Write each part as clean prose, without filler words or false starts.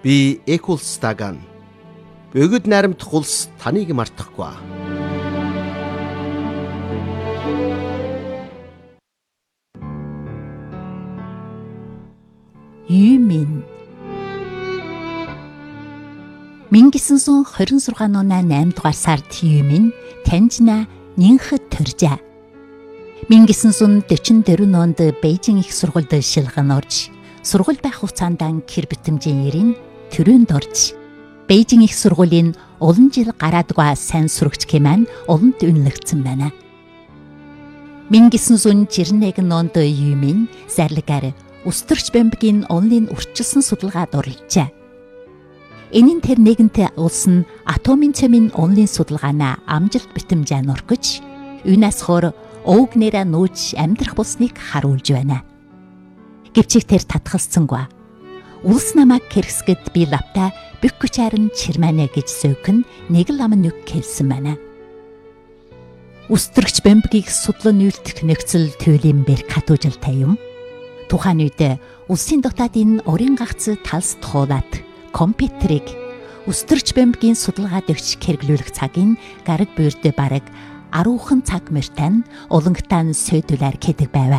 Би Экулстаган. Бөгөд найрамдах улс таныг мартахгүй. Юмин 1926 оны 8 дугаар сард Юмин Танжина нянхад төржээ. 1944 онд Бээжин их сургуульд шилгэн орж, сургууль байх хугацаанд гэр битэмжийн ерийн төрөнд орж, Бээжин их сургуулийн олон жил гараадгүй сайн сурагч хэмээн олонд үнэлэгдсэн байна. 1991 онд Юмин зарлагаар Өстөрч бомбгийн онлын урьдчилсан судалгаанд оролцжээ. Энэ нь тэр нэгэнтээ улс нь атомын цомын онлын судалгаанаа амжилт битэмжээр орхиж, юунаас хор өвгнээрээ нүүж амьдрах болсныг харуулж байна. Гэвч тэр татгалцсангүй. Улс намайг хэрэгсгэд би лавта бükкүчарын чирманэ гэж сөөхөн нэг л ам нүг хэлсэн байна. Өстөрч бомбгийг судлан үйлдэх нөхцөл төлөм бэр хатуужилтай юм. Тухайн үед улсын дотаадын орон гагц талс туулаад компьютерийг өстөрч бомбгийн судалгаад өгч хэрэглүүлэх цагийн гараг буйрд бараг 10хан цаг мөртэн улангатан сөйдүүлэр хэдэг байв.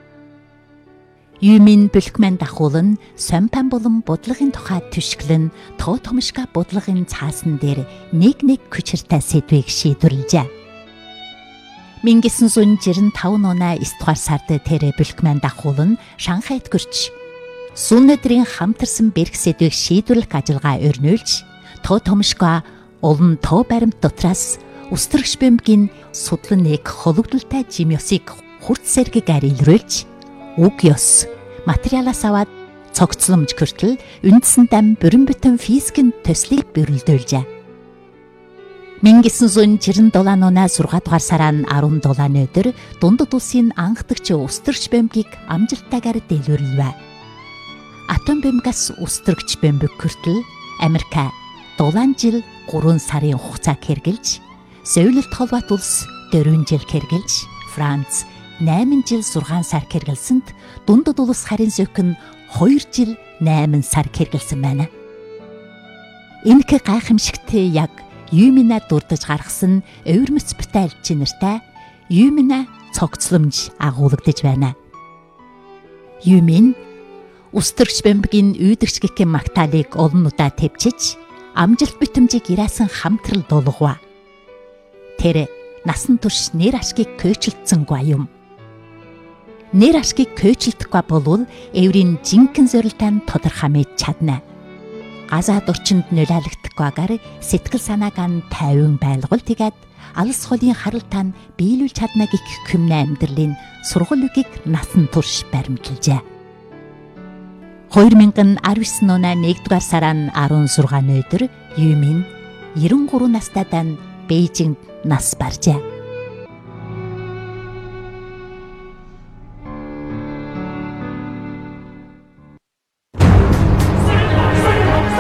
Юмин бэлгмэн дахуулан сомпан болон бодлагын тухай түшгэлэн тоо томшга бодлагын цаасан дээр нэг хүчиртэй сэдвийг шийдвэрлэжээ. 1965 оны 9 дугаар сард тэр бэлгмэн дахуулан Шанхайд гөрч сүүн өдрийн хамтарсан бэрх сэдвийг шийдвэрлэх ажиллагаа өрнүүлж, тоо томшгоо олон тоо баримт дотроос өстөрч бомбгийн судланыг хологдолтой жим ёсыг хурц сэргээр илрүүлж, уг ёс материалаас аваад цогцломж хүртэл үндсэн дан бүрэн бүтэн физикийн төслийг бэрэлдүүлжээ. 1967 оны 6 дугаар сарын 17 өдөр дундад улсын анхдагч өстөрч бомбыг амжилттайгаар дэлгэрүүлвэ. Атом бомбоос өстөрч бомб хүртэл Америк 7 жил 3 сарын хугацааг хэрэгжилж, Соёлт холбоот улс 4 жил хэрэгжилж, Франц 8 жил 6 сар хэрэгжилсэнд дундад улс харин зөвхөн 2 жил 8 сар хэрэгжилсэн байна. Энэ гайхамшигт яг Юмина дурдж гаргасан өвөрмөц бүтээлч нартай Юмина цогцломж агуулгадж байна. Юмин өстөрч бомбгийн үйдэгч гэх магтаалыг олон удаа төвчж, амжилт битэмжийг ирээсэн хамтрал дуулгав. Тэр насан турш нэр ашгийг көөчлөлтсөнгүй юм. Нэр ашгийг көөчлөлдөхгүй болвол эврийн жинхэнэ зорилтоо тодорхой мэдж чадна. Азад орчинд нөлөөлөгдөхгүйгээр сэтгэл санааг нь тайван байлгуул тэгээд алс холын харалтаа биелүүлж чадна гэх хүмнэ амьдралын сургууль үгийг насан турш баримталжээ. 2019 оны 1-р сарын 16 өдөр Юмин 93 настайдаа Бээжинд нас баржээ.